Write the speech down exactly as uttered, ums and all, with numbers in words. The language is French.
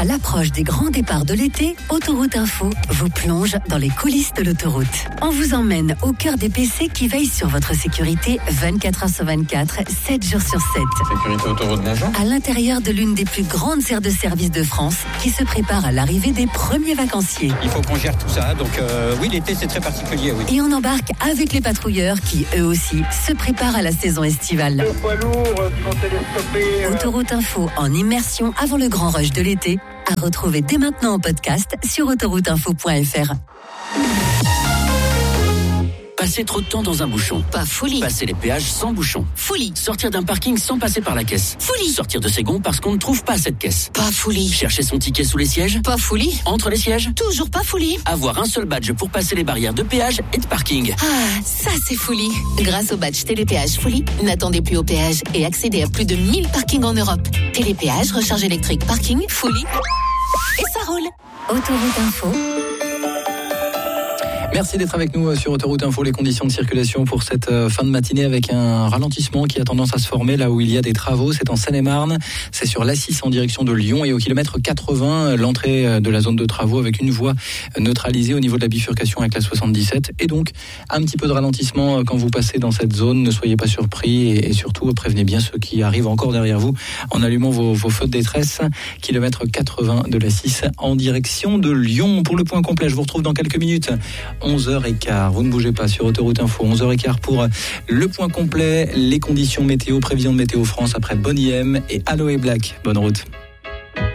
À l'approche des grands départs de l'été, Autoroute Info vous plonge dans les coulisses de l'autoroute. On vous emmène au cœur des P C qui veillent sur votre sécurité vingt-quatre heures sur vingt-quatre, sept jours sur sept. Sécurité autoroute, bonjour. À l'intérieur de l'une des plus grandes aires de service de France qui se prépare à l'arrivée des premiers vacanciers. Il faut qu'on gère tout ça, donc euh, oui, l'été c'est très particulier, oui. Et on embarque avec les patrouilleurs qui, eux aussi, se préparent à la saison estivale. Le poids lourd qui vont télescoper. Autoroute Info en immersion avant le grand rush de l'été, à retrouver dès maintenant en podcast sur autoroute info point f r. Passer trop de temps dans un bouchon. Pas folie. Passer les péages sans bouchon. Folie. Sortir d'un parking sans passer par la caisse. Folie. Sortir de ses gonds parce qu'on ne trouve pas cette caisse. Pas folie. Chercher son ticket sous les sièges. Pas folie. Entre les sièges. Toujours pas folie. Avoir un seul badge pour passer les barrières de péage et de parking. Ah, ça c'est folie. Grâce au badge Télépéage Folie, n'attendez plus au péage et accédez à plus de mille parkings en Europe. Télépéage, recharge électrique, parking, folie. Et ça roule. Autoroute Info. Merci d'être avec nous sur Autoroute Info. Les conditions de circulation pour cette fin de matinée avec un ralentissement qui a tendance à se former là où il y a des travaux. C'est en Seine-et-Marne. C'est sur l'A six en direction de Lyon et au kilomètre quatre-vingts, l'entrée de la zone de travaux avec une voie neutralisée au niveau de la bifurcation avec la soixante-dix-sept. Et donc, un petit peu de ralentissement quand vous passez dans cette zone. Ne soyez pas surpris et surtout prévenez bien ceux qui arrivent encore derrière vous en allumant vos, vos feux de détresse. kilomètre quatre-vingts de l'A six en direction de Lyon. Pour le point complet, je vous retrouve dans quelques minutes. onze heures quinze, vous ne bougez pas sur Autoroute Info. onze heures quinze pour le point complet, les conditions météo, prévision de Météo France après Bonnie M et Aloe Black. Bonne route.